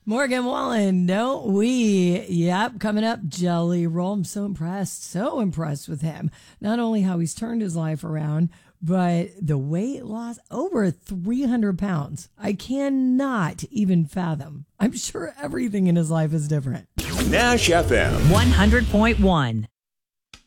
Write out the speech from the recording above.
Morgan Wallen, don't we? Yep, coming up, Jelly Roll. I'm so impressed with him. Not only how he's turned his life around, but the weight loss, over 300 pounds. I cannot even fathom. I'm sure everything in his life is different. Nash FM 100.1.